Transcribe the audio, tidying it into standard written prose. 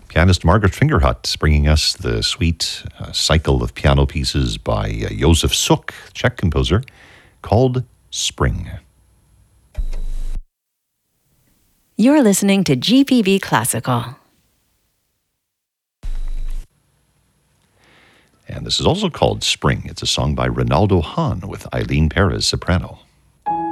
Pianist Margaret Fingerhut bringing us the sweet cycle of piano pieces by Josef Suk, Czech composer, called Spring. You're listening to GPB Classical. And this is also called Spring. It's a song by Ronaldo Hahn with Eileen Perez, soprano.